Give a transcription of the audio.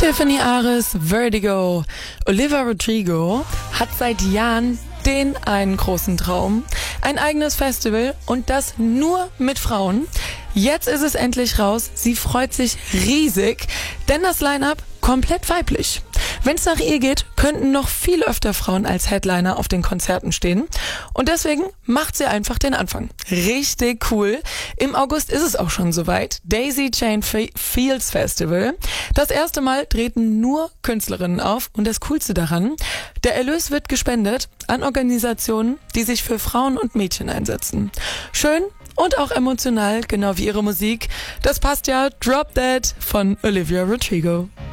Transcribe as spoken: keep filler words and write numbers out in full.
Tiffany Ares, Vertigo. Olivia Rodrigo hat seit Jahren den einen großen Traum. Ein eigenes Festival und das nur mit Frauen. Jetzt ist es endlich raus. Sie freut sich riesig, denn das Line-Up komplett weiblich. Wenn es nach ihr geht, könnten noch viel öfter Frauen als Headliner auf den Konzerten stehen. Und deswegen macht sie einfach den Anfang. Richtig cool. Im August ist es auch schon soweit. Daisy Chain Fields Festival. Das erste Mal treten nur Künstlerinnen auf. Und das Coolste daran, der Erlös wird gespendet an Organisationen, die sich für Frauen und Mädchen einsetzen. Schön und auch emotional, genau wie ihre Musik. Das passt ja. Drop Dead von Olivia Rodrigo.